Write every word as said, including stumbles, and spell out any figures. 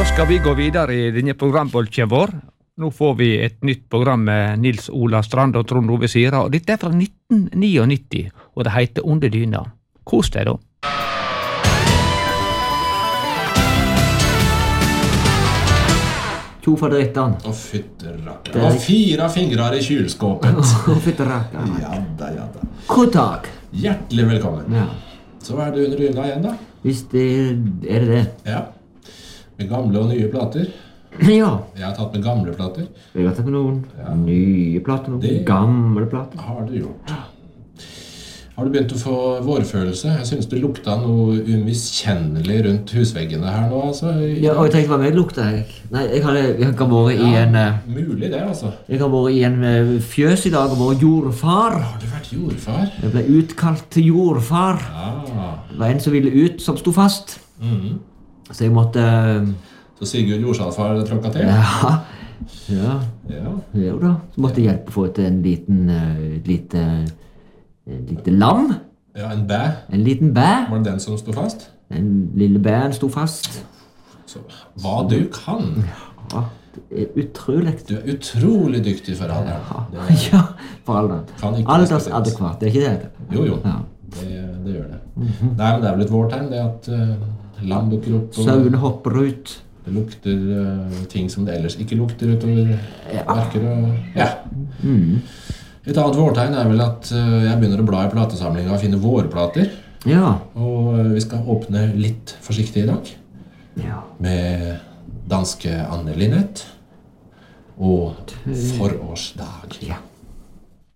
Da skal vi gå videre i denne programbolkjen vår. Nå får vi et nytt program med Nils Ola Strand og Trond Ove Sira, og dette er fra nitten nittini, og det heter Under dyna. Kos deg da. To for drittene. Å, fytterakker. Og fire fingrer i kjøleskåpet. Å, fytterakker. Ja da, ja da. God dag. Hjertelig velkommen. Ja. Så er det under dyna igjen da. Hvis det er det det. Ja. Med gamle og nye plater. Ja. Jeg har tatt med gamle plater. Jeg har tatt med noen Ja. nye plater, noen Det- gamle plater. Har du gjort. Har du begynt å få vårfølelse? Jeg synes det lukta noe umiskjennelig rundt husveggene her nå, altså. Ja, og jeg tenkte, hva med lukta jeg? Nei, jeg har, jeg har vært i Ja, en... eh, mulig det, altså. Jeg har vært i en eh, fjøs i dag og vært jordfar. Har du vært jordfar? Jeg ble utkalt til jordfar. Ja. Det var en som ville ut, som sto fast. Mhm. Så jeg måtte... eh, Så Sigurd Jorsalfar tråkka til? Ja, ja, Ja. jo da. Så måtte jeg hjelpe for til en liten, eh, et lite, et lite lam. Ja, en bæ. En liten bæ. Var det den som stod fast? Den lille bæen sto fast. Så, hva du kan. Ja, det er utrolig. Du er utrolig dyktig for alderen. Ja, ja, for alderen. Kan ikke Aldersadekvat, det er ikke det? Jo, jo. Ja. Det, det gjør det. Nei, men det er vel et vårtegn, det at uh, lam dukker opp, og Sauene hopper ut. det lukter uh, ting som det ellers ikke lukter utover Ja. marker og... Ja. Mm. Et annet vårtegn er vel at uh, jeg begynner å bla i platesamlinga og finne vårplater. Ja. Og uh, vi skal åpne litt forsiktig i dag Ja. med danske Anne Linnet og Forårsdag. Ja.